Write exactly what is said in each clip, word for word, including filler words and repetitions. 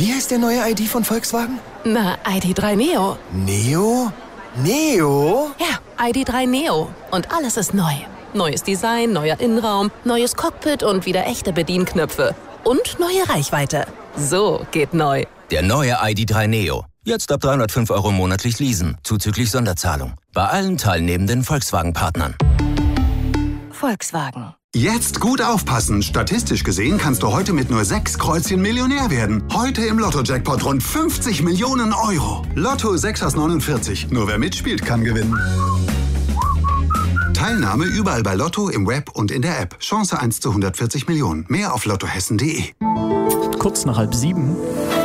Wie heißt der neue I D von Volkswagen? Na, I D drei Neo. Neo? Neo? Ja, I D drei Neo. Und alles ist neu. Neues Design, neuer Innenraum, neues Cockpit und wieder echte Bedienknöpfe. Und neue Reichweite. So geht neu. Der neue I D drei Neo. Jetzt ab dreihundertfünf Euro monatlich leasen, zuzüglich Sonderzahlung. Bei allen teilnehmenden Volkswagen-Partnern. Volkswagen. Jetzt gut aufpassen. Statistisch gesehen kannst du heute mit nur sechs Kreuzchen Millionär werden. Heute im Lotto-Jackpot rund fünfzig Millionen Euro. Lotto sechs aus neunundvierzig. Nur wer mitspielt, kann gewinnen. Teilnahme überall bei Lotto, im Web und in der App. Chance eins zu hundertvierzig Millionen. Mehr auf lottohessen punkt de. Kurz nach halb sieben.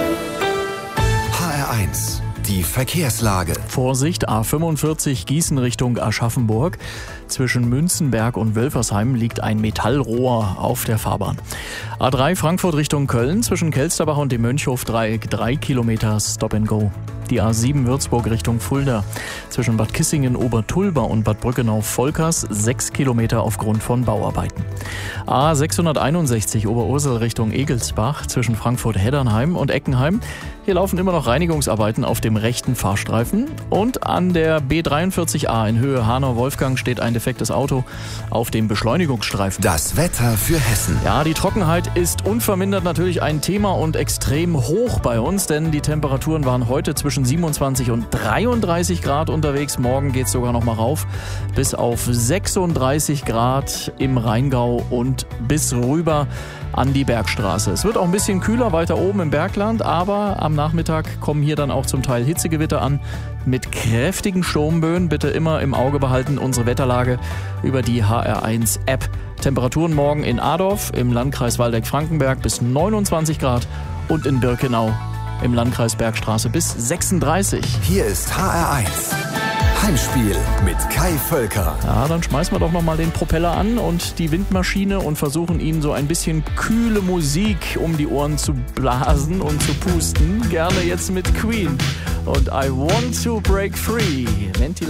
H R eins. Die Verkehrslage. Vorsicht, A fünfundvierzig Gießen Richtung Aschaffenburg. Zwischen Münzenberg und Wölfersheim liegt ein Metallrohr auf der Fahrbahn. A drei Frankfurt Richtung Köln. Zwischen Kelsterbach und dem Mönchhof-Dreieck drei Kilometer Stop and Go. Die A sieben Würzburg Richtung Fulda. Zwischen Bad Kissingen, Obertulba und Bad Brückenau-Volkers sechs Kilometer aufgrund von Bauarbeiten. A sechshunderteinundsechzig Oberursel Richtung Egelsbach. Zwischen Frankfurt-Heddernheim und Eckenheim. Hier laufen immer noch Reinigungsarbeiten auf dem rechten Fahrstreifen. Und an der B dreiundvierzig A in Höhe Hanau-Wolfgang steht ein defektes Auto auf dem Beschleunigungsstreifen. Das Wetter für Hessen. Ja, die Trockenheit ist unvermindert natürlich ein Thema und extrem hoch bei uns, denn die Temperaturen waren heute zwischen siebenundzwanzig und dreiunddreißig Grad unterwegs. Morgen geht es sogar noch mal rauf bis auf sechsunddreißig Grad im Rheingau und bis rüber an die Bergstraße. Es wird auch ein bisschen kühler weiter oben im Bergland, aber am Nachmittag kommen hier dann auch zum Teil Hitzegewitter an mit kräftigen Sturmböen. Bitte immer im Auge behalten unsere Wetterlage über die H R eins App. Temperaturen morgen in Adorf im Landkreis Waldeck-Frankenberg bis neunundzwanzig Grad und in Birkenau im Landkreis Bergstraße bis sechsunddreißig. Hier ist H R eins. Heimspiel mit Kai Völker. Ja, dann schmeißen wir doch noch mal den Propeller an und die Windmaschine und versuchen Ihnen so ein bisschen kühle Musik um die Ohren zu blasen und zu pusten. Gerne jetzt mit Queen und I Want to Break Free. Ventilator